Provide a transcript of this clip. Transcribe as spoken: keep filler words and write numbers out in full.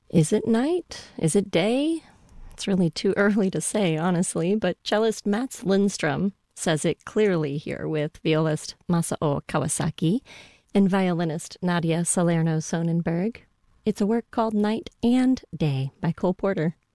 Is it night? Is it day? It's really too early to say, honestly, but cellist Mats Lindstrom says it clearly here with violist Masao Kawasaki and violinist Nadia Salerno Sonnenberg. It's a work called Night and Day by Cole Porter.